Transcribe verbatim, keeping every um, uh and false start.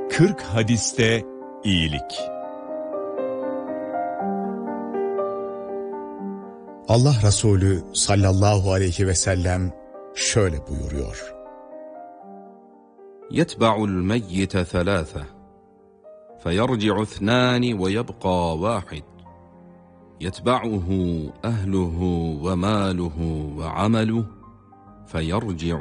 kırk hadiste iyilik. Allah Resulü sallallahu aleyhi ve sellem şöyle buyuruyor. يتبع الميت ثلاثة فيرجع اثنان ويبقى واحد يتبعه أهله وماله وعمله فيرجع